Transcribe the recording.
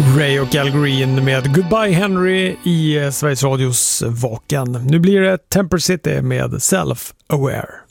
Ray och Al Green med Goodbye Henry i Sveriges Radios Vaken. Nu blir det Temper City med Self Aware.